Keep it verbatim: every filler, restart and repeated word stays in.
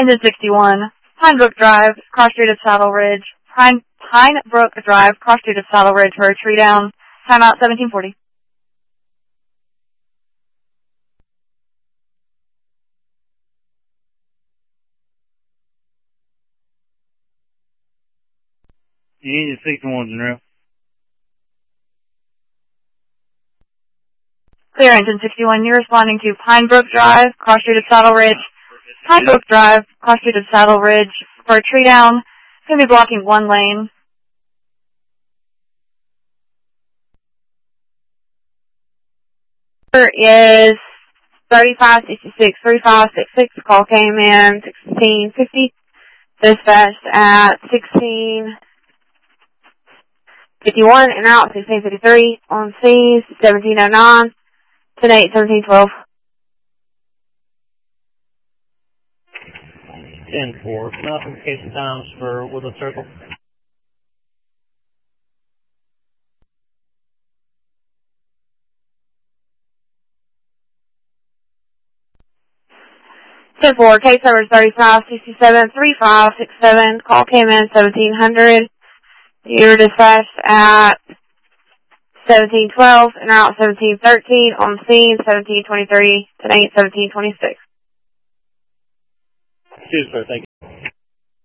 Engine sixty-one, Pine Brook Drive, cross street of Saddle Ridge. Pine, Pine Brook Drive, cross street of Saddle Ridge for a tree down. Timeout seventeen forty. Engine sixty-one, General. Clear, Engine sixty-one. You're responding to Pine Brook Drive, cross street of Saddle Ridge. Pine Brook Drive, cross street of Saddle Ridge for a tree down. It's going to be blocking one lane. Here is thirty-five sixty-six, thirty-five sixty-six. Call came in sixteen fifty. Dispatched at sixteen fifty-one and out sixteen fifty-three. On scene seventeen oh nine. ten eight, seventeen twelve. ten four. Notification times for Woodland Circle. ten four. Case number thirty-five sixty-seven, thirty-five sixty-seven. Call came in seventeen hundred. You're dispatched at seventeen twelve and out seventeen thirteen. On scene seventeen twenty-three. ten eight, seventeen twenty-six. Cheers, sir. Thank you.